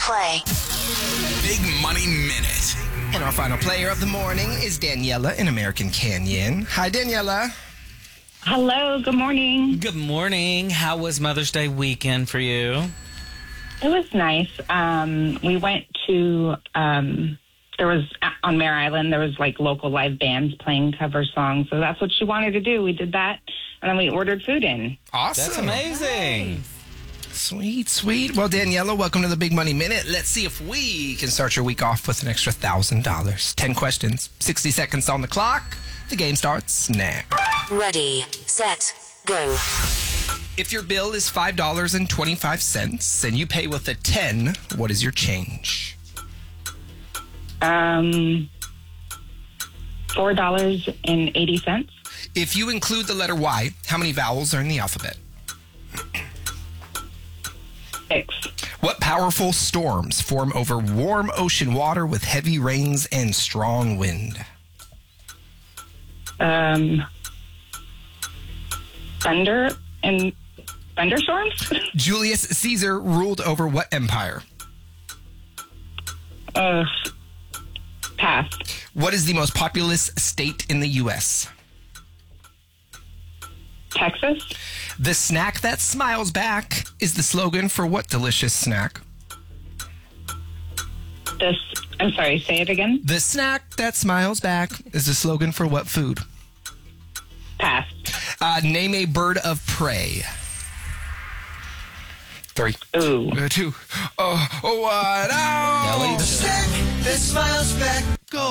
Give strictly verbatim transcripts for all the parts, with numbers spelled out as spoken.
play. Big Money Minute. And our final player of the morning is Daniela in American Canyon. Hi, Daniela. Hello, good morning. Good morning. How was Mother's Day weekend for you? It was nice. Um, we went to, um, there was, on Mare Island, there was like local live bands playing cover songs. So that's what she wanted to do. We did that, and then we ordered food in. Awesome. That's amazing. Nice. Sweet, sweet. Well, Daniela, welcome to the Big Money Minute. Let's see if we can start your week off with an extra one thousand dollars. ten questions, sixty seconds on the clock. The game starts now. Ready, set, go. If your bill is five dollars and twenty-five cents and you pay with a ten, what is your change? Um, four dollars and eighty cents. If you include the letter Y, how many vowels are in the alphabet? Six. What powerful storms form over warm ocean water with heavy rains and strong wind? Um, thunder and thunderstorms? Julius Caesar ruled over what empire? Uh, pass. What is the most populous state in the U S? Texas? The snack that smiles back is the slogan for what delicious snack? This, I'm sorry, say it again. The snack that smiles back is the slogan for what food? Pass. Uh, name a bird of prey. Three. Ooh. Uh, two. Oh, oh, what? Oh, the snack that smiles back.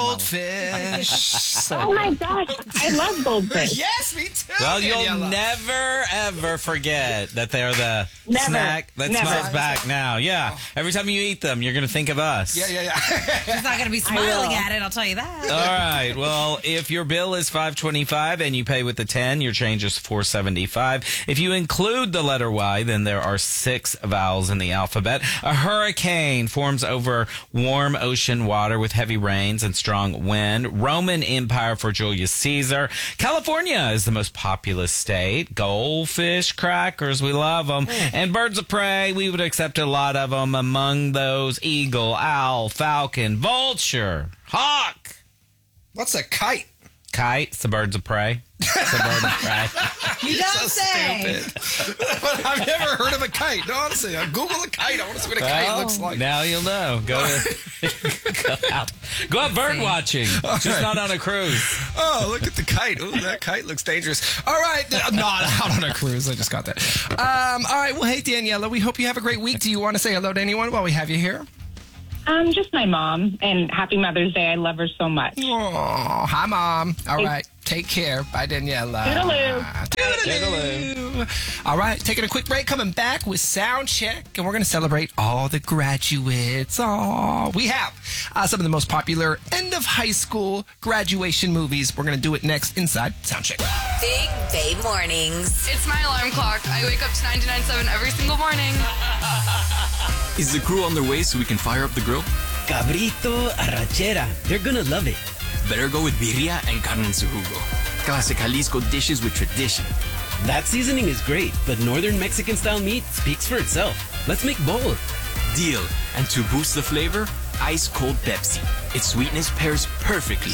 Goldfish. Oh my gosh, I love goldfish. Yes, me too. Well, you'll Daniela. never, ever forget that they're the Never. snack that Never. smiles back now. Yeah. Every time you eat them, you're going to think of us. Yeah, yeah, yeah. She's not going to be smiling at it, I'll tell you that. All right. Well, if your bill is five twenty-five and you pay with the ten, your change is four seventy-five. If you include the letter Y, then there are six vowels in the alphabet. A hurricane forms over warm ocean water with heavy rains and strong wind. Roman Empire for Julius Caesar. California is the most populous state. Goldfish, crackers, we love them. And birds of prey, we would accept a lot of them. Among those, eagle, owl, falcon, vulture, hawk. What's a kite? Kite, it's the birds of prey. It's the bird of prey. You don't say. But I've never heard of a kite. No, honestly, I Google a kite. I want to see what a kite Well, looks like. Now you'll know. Go to go out. Go out bird watching. Just right. not on a cruise. Oh, look at the kite. Ooh, that kite looks dangerous. All right. I'm not out on a cruise. I just got that. Um, all right. Well, hey, Daniela, we hope you have a great week. Do you want to say hello to anyone while we have you here? Um, just my mom, and happy Mother's Day. I love her so much. Oh, hi, Mom. All right. Take care. Bye, Daniela. Toodaloo. Toodaloo. All right. Taking a quick break. Coming back with Sound Check. And we're going to celebrate all the graduates. Oh, we have uh, some of the most popular end of high school graduation movies. We're going to do it next inside Sound Check. Big Bay Mornings. It's my alarm clock. I wake up to ninety-nine point seven every single morning. Is the crew on their way so we can fire up the grill? Cabrito, arrachera. They're gonna love it. Better go with birria and carne en su jugo. Classic Jalisco dishes with tradition. That seasoning is great, but northern Mexican-style meat speaks for itself. Let's make both. Deal. And to boost the flavor, ice-cold Pepsi. Its sweetness pairs perfectly.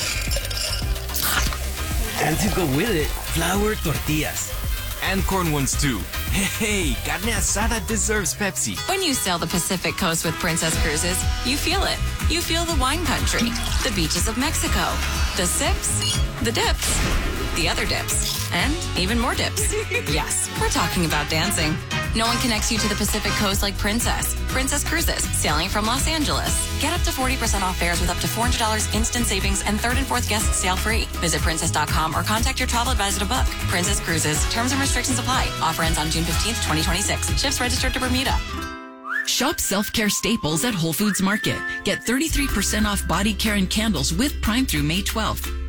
And to go with it, flour tortillas. And corn ones too. Hey, carne asada deserves Pepsi. When you sail the Pacific Coast with Princess Cruises, you feel it. You feel the wine country, the beaches of Mexico, the sips, the dips, the other dips, and even more dips. Yes, we're talking about dancing. No one connects you to the Pacific Coast like Princess. Princess Cruises, sailing from Los Angeles. Get up to forty percent off fares with up to four hundred dollars instant savings and third and fourth guests sail free. Visit princess dot com or contact your travel advisor to book. Princess Cruises. Terms and restrictions apply. Offer ends on June fifteenth, twenty twenty-six. Ships registered to Bermuda. Shop self-care staples at Whole Foods Market. Get thirty-three percent off body care and candles with Prime through May twelfth.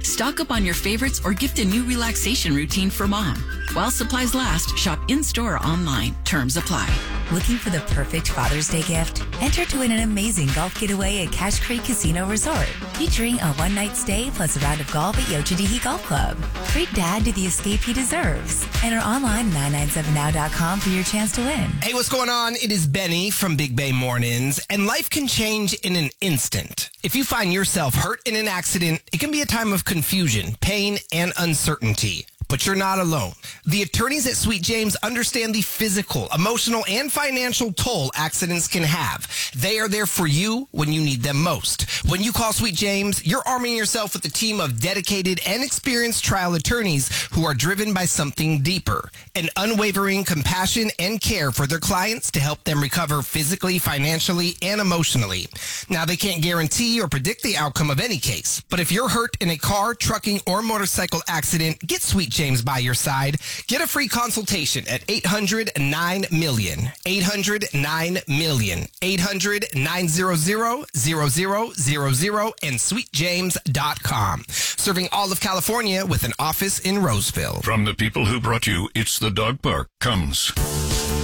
Stock up on your favorites or gift a new relaxation routine for mom. While supplies last, shop in-store or online. Terms apply. Looking for the perfect Father's Day gift? Enter to win an amazing golf getaway at Cache Creek Casino Resort, featuring a one-night stay plus a round of golf at Yochadihi Golf Club. Treat Dad to the escape he deserves. Enter online at nine nine seven now dot com for your chance to win. Hey, what's going on? It is Benny from Big Bay Mornings, and life can change in an instant. If you find yourself hurt in an accident, it can be a time of confusion, pain, and uncertainty. But you're not alone. The attorneys at Sweet James understand the physical, emotional, and financial toll accidents can have. They are there for you when you need them most. When you call Sweet James, you're arming yourself with a team of dedicated and experienced trial attorneys who are driven by something deeper, an unwavering compassion and care for their clients to help them recover physically, financially, and emotionally. Now, they can't guarantee or predict the outcome of any case, but if you're hurt in a car, trucking, or motorcycle accident, get Sweet James by your side. Get a free consultation at eight hundred nine million. eight hundred nine million. eight hundred nine hundred zero zero zero zero and sweet james dot com. Serving all of California with an office in Roseville. From the people who brought you It's the Dog Park comes